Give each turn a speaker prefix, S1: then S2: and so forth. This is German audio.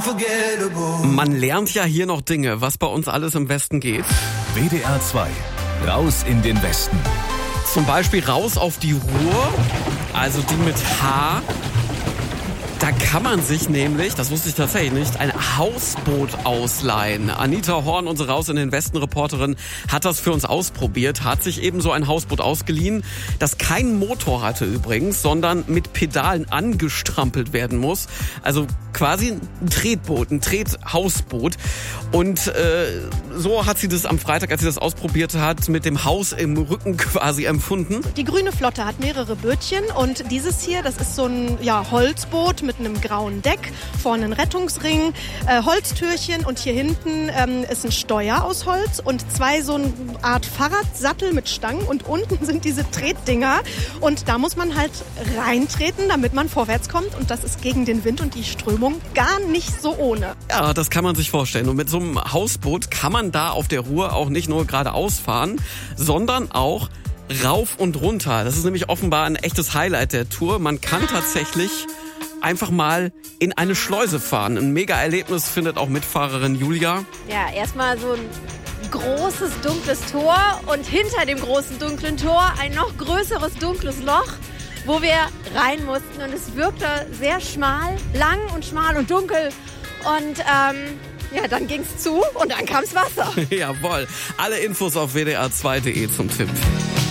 S1: Man lernt ja hier noch Dinge, was bei uns alles im Westen geht.
S2: WDR 2, raus in den Westen.
S1: Zum Beispiel raus auf die Ruhr, also die mit H. Da kann man sich nämlich, das wusste ich tatsächlich nicht, ein Hausboot ausleihen. Anita Horn, unsere Raus in den Westen-Reporterin, hat das für uns ausprobiert, hat sich eben so ein Hausboot ausgeliehen, das keinen Motor hatte übrigens, sondern mit Pedalen angestrampelt werden muss. Also quasi ein Tretboot, ein Trethausboot. Und so hat sie das am Freitag, als sie das ausprobiert hat, mit dem Haus im Rücken quasi empfunden.
S3: Die Grüne Flotte hat mehrere Bötchen und dieses hier, das ist so ein Holzboot mit einem grauen Deck, vorne ein Rettungsring, Holztürchen und hier hinten ist ein Steuer aus Holz und zwei so eine Art Fahrradsattel mit Stangen und unten sind diese Tretdinger und da muss man halt reintreten, damit man vorwärts kommt und das ist gegen den Wind und die Strömung gar nicht so ohne.
S1: Ja, das kann man sich vorstellen und mit so einem Hausboot kann man da auf der Ruhr auch nicht nur geradeaus fahren, sondern auch rauf und runter. Das ist nämlich offenbar ein echtes Highlight der Tour. Man kann tatsächlich einfach mal in eine Schleuse fahren. Ein Mega-Erlebnis findet auch Mitfahrerin Julia.
S4: Ja, erstmal so ein großes, dunkles Tor und hinter dem großen, dunklen Tor ein noch größeres, dunkles Loch, wo wir rein mussten. Und es wirkte sehr schmal, lang und schmal und dunkel. Und dann ging's zu und dann kam's Wasser.
S1: Jawohl. Alle Infos auf wdr2.de zum Tipp.